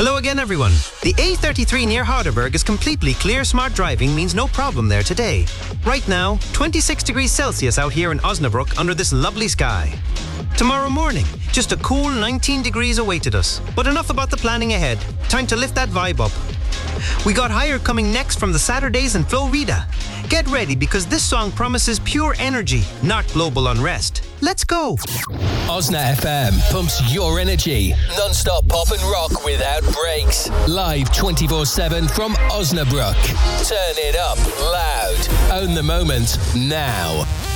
Hello again, everyone. The A33 near Harderberg is completely clear. Smart driving means no problem there today. Right now, 26 degrees Celsius out here in Osnabrück under this lovely sky. Tomorrow morning, just a cool 19 degrees awaited us. But enough about the planning ahead. Time to lift that vibe up. We got higher coming next from the Saturdays and Flo Rida. Get ready because this song promises pure energy, not global unrest. Let's go! Osna FM pumps your energy. Non-stop pop and rock without breaks. Live 24/7 from Osnabrück. Turn it up loud. Own the moment now.